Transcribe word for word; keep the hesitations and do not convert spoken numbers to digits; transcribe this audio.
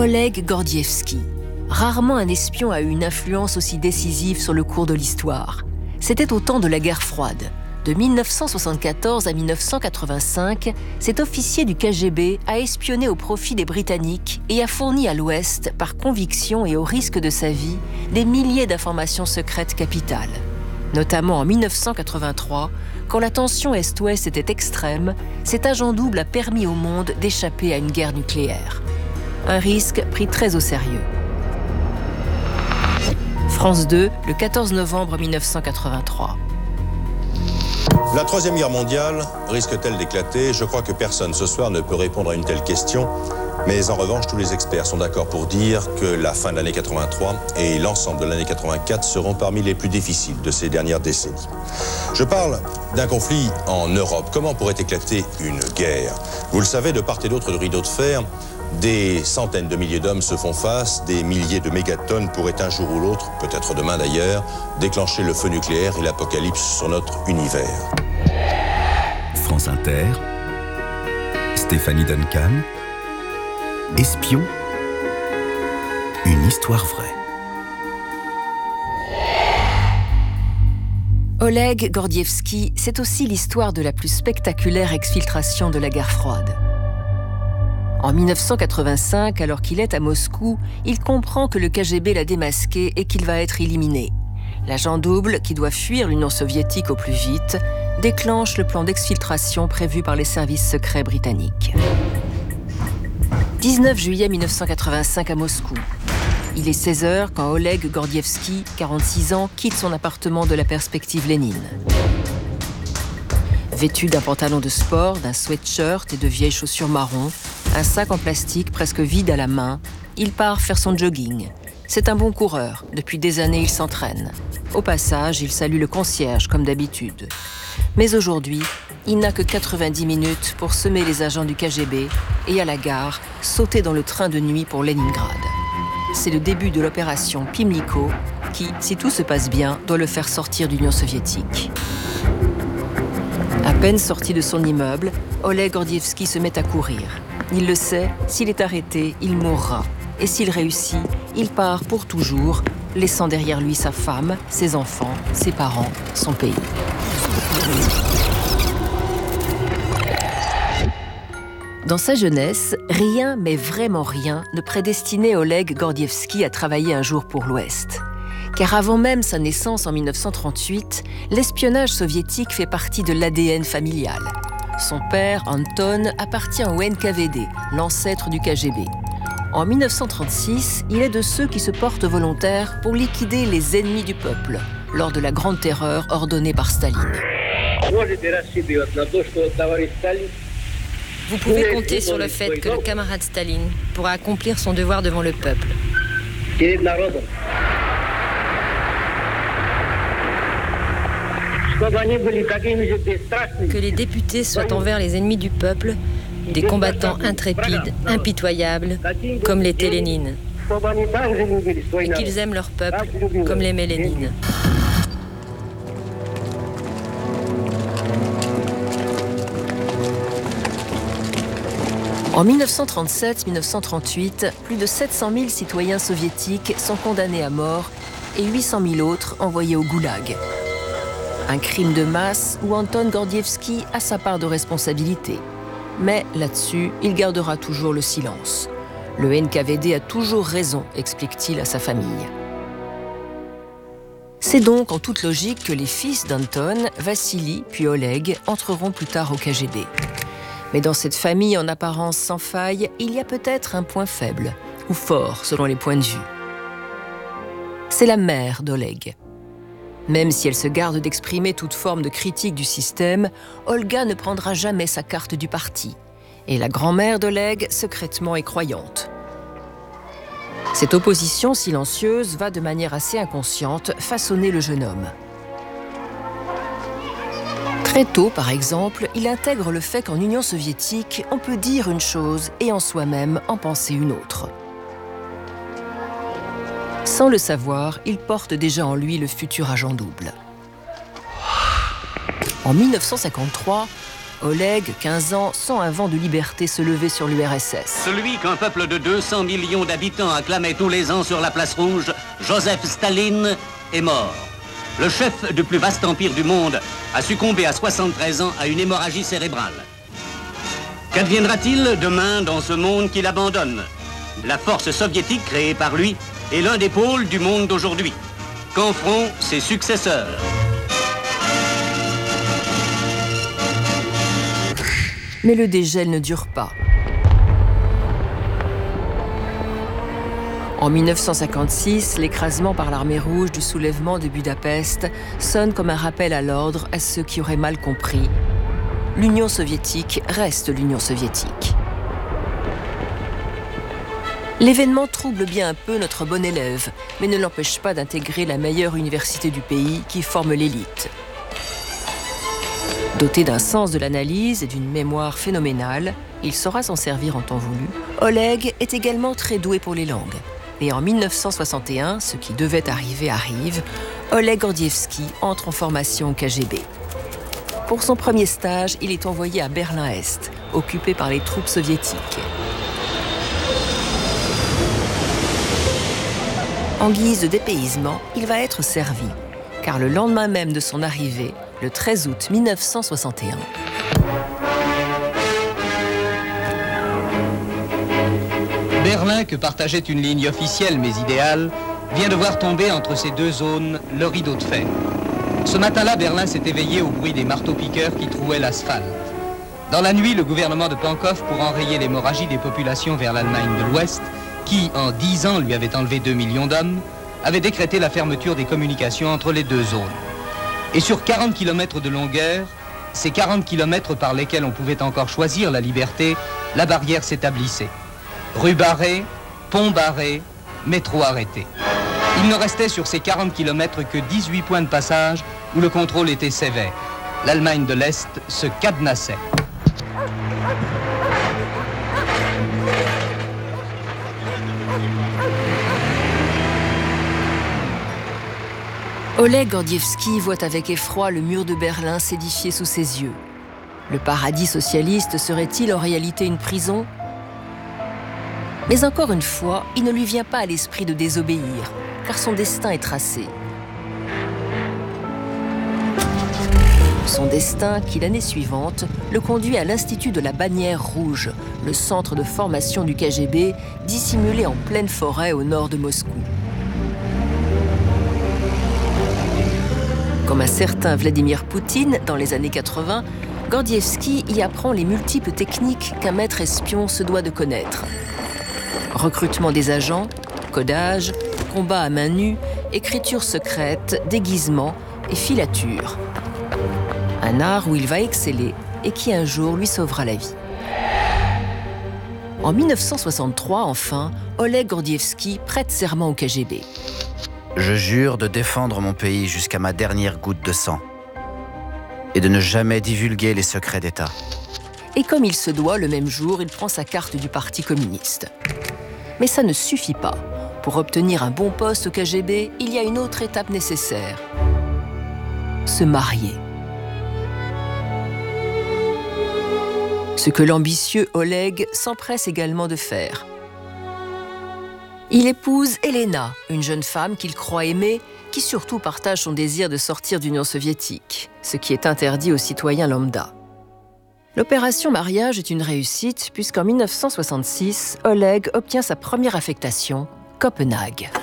Oleg Gordievsky. Rarement un espion a eu une influence aussi décisive sur le cours de l'histoire. C'était au temps de la guerre froide. De mille neuf cent soixante-quatorze à mille neuf cent quatre-vingt-cinq, cet officier du K G B a espionné au profit des Britanniques et a fourni à l'Ouest, par conviction et au risque de sa vie, des milliers d'informations secrètes capitales. Notamment en mille neuf cent quatre-vingt-trois, quand la tension Est-Ouest était extrême, cet agent double a permis au monde d'échapper à une guerre nucléaire. Un risque pris très au sérieux. France deux, le quatorze novembre mille neuf cent quatre-vingt-trois. La Troisième Guerre mondiale risque-t-elle d'éclater? Je crois que personne ce soir ne peut répondre à une telle question. Mais en revanche, tous les experts sont d'accord pour dire que la fin de l'année quatre-vingt-trois et l'ensemble de l'année quatre-vingt-quatre seront parmi les plus difficiles de ces dernières décennies. Je parle d'un conflit en Europe. Comment pourrait éclater une guerre? Vous le savez, de part et d'autre du rideau de fer, des centaines de milliers d'hommes se font face, des milliers de mégatonnes pourraient un jour ou l'autre, peut-être demain d'ailleurs, déclencher le feu nucléaire et l'apocalypse sur notre univers. France Inter, Stéphanie Duncan, Espion, une histoire vraie. Oleg Gordievsky, c'est aussi l'histoire de la plus spectaculaire exfiltration de la guerre froide. En mille neuf cent quatre-vingt-cinq, alors qu'il est à Moscou, il comprend que le K G B l'a démasqué et qu'il va être éliminé. L'agent double, qui doit fuir l'Union soviétique au plus vite, déclenche le plan d'exfiltration prévu par les services secrets britanniques. dix-neuf juillet mille neuf cent quatre-vingt-cinq à Moscou. Il est seize heures quand Oleg Gordievsky, quarante-six ans, quitte son appartement de la perspective Lénine. Vêtu d'un pantalon de sport, d'un sweatshirt et de vieilles chaussures marron, un sac en plastique presque vide à la main, il part faire son jogging. C'est un bon coureur. Depuis des années, il s'entraîne. Au passage, il salue le concierge, comme d'habitude. Mais aujourd'hui, il n'a que quatre-vingt-dix minutes pour semer les agents du K G B et, à la gare, sauter dans le train de nuit pour Leningrad. C'est le début de l'opération Pimlico qui, si tout se passe bien, doit le faire sortir d'Union soviétique. À peine sorti de son immeuble, Oleg Gordievsky se met à courir. Il le sait, s'il est arrêté, il mourra. Et s'il réussit, il part pour toujours, laissant derrière lui sa femme, ses enfants, ses parents, son pays. Dans sa jeunesse, rien, mais vraiment rien, ne prédestinait Oleg Gordievsky à travailler un jour pour l'Ouest. Car avant même sa naissance en mille neuf cent trente-huit, l'espionnage soviétique fait partie de l'A D N familial. Son père, Anton, appartient au N K V D, l'ancêtre du K G B. En mille neuf cent trente-six, il est de ceux qui se portent volontaires pour liquider les ennemis du peuple, lors de la Grande Terreur ordonnée par Staline. Vous pouvez compter sur le fait que le camarade Staline pourra accomplir son devoir devant le peuple. Que les députés soient envers les ennemis du peuple des combattants intrépides, impitoyables, comme l'était Lénine. Et qu'ils aiment leur peuple comme l'aimait Lénine. En mille neuf cent trente-sept à mille neuf cent trente-huit, plus de sept cent mille citoyens soviétiques sont condamnés à mort et huit cent mille autres envoyés au goulag. Un crime de masse où Anton Gordievsky a sa part de responsabilité. Mais là-dessus, il gardera toujours le silence. Le N K V D a toujours raison, explique-t-il à sa famille. C'est donc en toute logique que les fils d'Anton, Vassili puis Oleg, entreront plus tard au K G B. Mais dans cette famille en apparence sans faille, il y a peut-être un point faible, ou fort selon les points de vue. C'est la mère d'Oleg. Même si elle se garde d'exprimer toute forme de critique du système, Olga ne prendra jamais sa carte du parti. Et la grand-mère d'Oleg, secrètement, est croyante. Cette opposition silencieuse va de manière assez inconsciente façonner le jeune homme. Très tôt, par exemple, il intègre le fait qu'en Union soviétique, on peut dire une chose et en soi-même en penser une autre. Sans le savoir, il porte déjà en lui le futur agent double. En mille neuf cent cinquante-trois, Oleg, quinze ans, sent un vent de liberté se lever sur l'U R S S. Celui qu'un peuple de deux cents millions d'habitants acclamait tous les ans sur la place rouge, Joseph Staline, est mort. Le chef du plus vaste empire du monde a succombé à soixante-treize ans à une hémorragie cérébrale. Qu'adviendra-t-il demain dans ce monde qu'il abandonne? La force soviétique créée par lui est l'un des pôles du monde d'aujourd'hui. Qu'en feront ses successeurs? Mais le dégel ne dure pas. En mille neuf cent cinquante-six, l'écrasement par l'armée rouge du soulèvement de Budapest sonne comme un rappel à l'ordre à ceux qui auraient mal compris. L'Union soviétique reste l'Union soviétique. L'événement trouble bien un peu notre bon élève, mais ne l'empêche pas d'intégrer la meilleure université du pays qui forme l'élite. Doté d'un sens de l'analyse et d'une mémoire phénoménale, il saura s'en servir en temps voulu. Oleg est également très doué pour les langues. Et en mille neuf cent soixante et un, ce qui devait arriver arrive, Oleg Gordievski entre en formation au K G B. Pour son premier stage, il est envoyé à Berlin-Est, occupé par les troupes soviétiques. En guise de dépaysement, il va être servi, car le lendemain même de son arrivée, le treize août mille neuf cent soixante et un, Berlin, que partageait une ligne officielle mais idéale, vient de voir tomber entre ces deux zones le rideau de fer. Ce matin-là, Berlin s'est éveillé au bruit des marteaux-piqueurs qui trouaient l'asphalte. Dans la nuit, le gouvernement de Pankov, pour enrayer l'hémorragie des populations vers l'Allemagne de l'Ouest, qui, en dix ans, lui avait enlevé deux millions d'hommes, avait décrété la fermeture des communications entre les deux zones. Et sur quarante kilomètres de longueur, ces quarante kilomètres par lesquels on pouvait encore choisir la liberté, la barrière s'établissait. Rue barrée, pont barré, métro arrêté. Il ne restait sur ces quarante kilomètres que dix-huit points de passage où le contrôle était sévère. L'Allemagne de l'Est se cadenassait. Oleg Gordievski voit avec effroi le mur de Berlin s'édifier sous ses yeux. Le paradis socialiste serait-il en réalité une prison ? Mais encore une fois, il ne lui vient pas à l'esprit de désobéir, car son destin est tracé. Son destin, qui l'année suivante, le conduit à l'Institut de la Bannière Rouge, le centre de formation du K G B, dissimulé en pleine forêt au nord de Moscou. Comme un certain Vladimir Poutine dans les années quatre-vingts, Gordievski y apprend les multiples techniques qu'un maître espion se doit de connaître. Recrutement des agents, codage, combat à main nue, écriture secrète, déguisement et filature. Un art où il va exceller et qui un jour lui sauvera la vie. En mille neuf cent soixante-trois, enfin, Oleg Gordievski prête serment au K G B. Je jure de défendre mon pays jusqu'à ma dernière goutte de sang et de ne jamais divulguer les secrets d'État. Et comme il se doit, le même jour, il prend sa carte du Parti communiste. Mais ça ne suffit pas. Pour obtenir un bon poste au K G B, il y a une autre étape nécessaire. Se marier. Ce que l'ambitieux Oleg s'empresse également de faire. Il épouse Elena, une jeune femme qu'il croit aimer, qui surtout partage son désir de sortir d'Union soviétique, ce qui est interdit aux citoyens lambda. L'opération mariage est une réussite puisqu'en mille neuf cent soixante-six, Oleg obtient sa première affectation, Copenhague.